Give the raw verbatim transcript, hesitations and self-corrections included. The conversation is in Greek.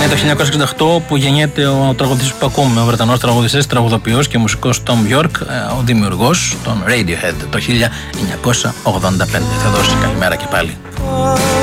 το χίλια εννιακόσια εξήντα οκτώ που γεννιέται ο τραγουδιστής που ακούμε, ο Βρετανός τραγουδιστής, τραγουδοποιός και μουσικός Tom York, ο δημιουργός των Radiohead το χίλια εννιακόσια ογδόντα πέντε. Θα δώσει καλημέρα και πάλι.